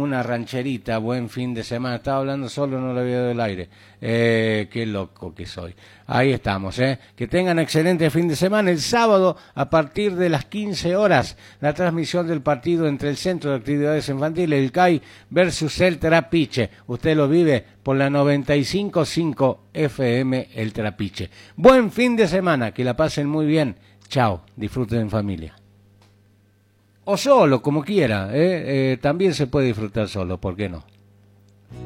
una rancherita, buen fin de semana. Estaba hablando solo, no lo había dado el aire. Qué loco que soy. Ahí estamos, ¿eh? Que tengan excelente fin de semana. El sábado, a partir de las 15 horas, la transmisión del partido entre el Centro de Actividades Infantiles, el CAI, versus el Trapiche. Usted lo vive por la 95.5 FM El Trapiche. Buen fin de semana, que la pasen muy bien. Chao, disfruten en familia. O solo, como quiera, también se puede disfrutar solo, ¿por qué no?